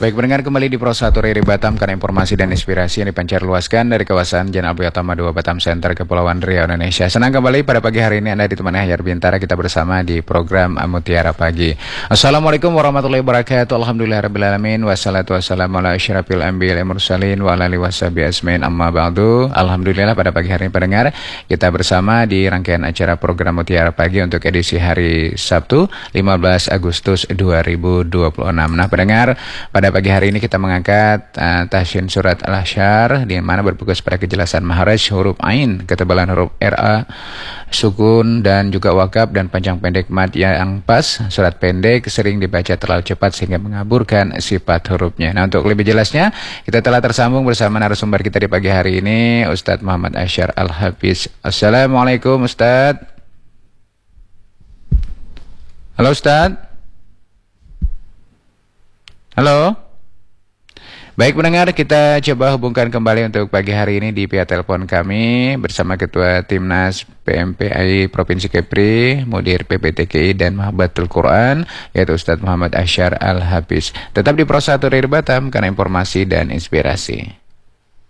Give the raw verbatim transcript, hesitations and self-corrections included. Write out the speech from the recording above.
Baik, mendengar kembali di Pro satu Riri Batam karena informasi dan inspirasi yang dipancar luaskan dari kawasan Jalan Abdul Utama dua Batam Center, Kepulauan Riau, Indonesia. Senang kembali pada pagi hari ini Anda ditemani Hajar Bintara, kita bersama di program Mutiara Pagi. Assalamualaikum warahmatullahi wabarakatuh. Alhamdulillahirabbil alamin wassalatu wassalamu ala asyrafil anbiya'i wal mursalin wa ala alihi washabihi ajmain amma ba'du. Alhamdulillah pada pagi hari ini pendengar kita bersama di rangkaian acara program Mutiara Pagi untuk edisi hari Sabtu lima belas Agustus dua ribu dua puluh enam. Nah, pendengar, pada pagi hari ini kita mengangkat uh, tahsin surat Al-Hasyr di mana berfokus pada kejelasan maharaj huruf ain, ketebalan huruf ra, sukun dan juga wakaf dan panjang pendek mad yang pas. Surat pendek sering dibaca terlalu cepat sehingga mengaburkan sifat hurufnya. Nah, untuk lebih jelasnya kita telah tersambung bersama narasumber kita di pagi hari ini, Ustadz Muhammad Asyar Al-Hafiz. Assalamualaikum Ustadz. Halo Ustadz. Halo. Baik pendengar, kita coba hubungkan kembali untuk pagi hari ini di via telepon kami bersama Ketua Timnas P M P I Provinsi Kepri, Mudir P P T K I dan Mahabbatul Quran, yaitu Ustadz Muhammad Asyar Al-Hafiz. Tetap di Pro satu Riri Batam karena informasi dan inspirasi.